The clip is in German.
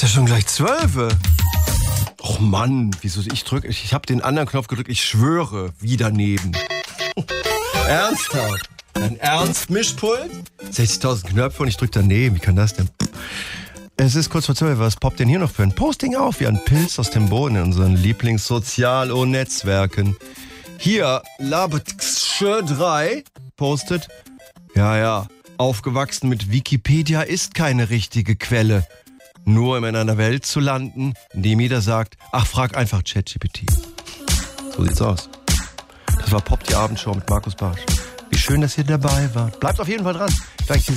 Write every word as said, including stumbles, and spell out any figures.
ja schon gleich zwölf. Och Mann, wieso ich drücke, ich, ich habe den anderen Knopf gedrückt, ich schwöre, wie daneben. Ernsthaft? Ein Ernst-Mischpult? sechzigtausend Knöpfe und ich drücke daneben, wie kann das denn? Es ist kurz vor zwölf, was poppt denn hier noch für ein Posting auf? Wie ein Pilz aus dem Boden in unseren Lieblings-Sozial- und Netzwerken. Hier, Labetsche drei postet, ja, ja, aufgewachsen mit Wikipedia ist keine richtige Quelle. Nur um in einer Welt zu landen, in dem jeder sagt, ach, frag einfach ChatGPT. So sieht's aus. Das war Pop, die Abendshow mit Markus Bartsch. Wie schön, dass ihr dabei wart. Bleibt auf jeden Fall dran. Gleich